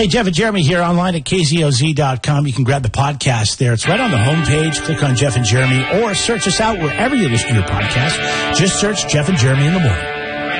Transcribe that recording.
Hey, Jeff and Jeremy here online at KZOZ.com. You can grab the podcast there. It's right on the homepage. Click on Jeff and Jeremy or search us out wherever you listen to your podcast. Just search Jeff and Jeremy in the morning.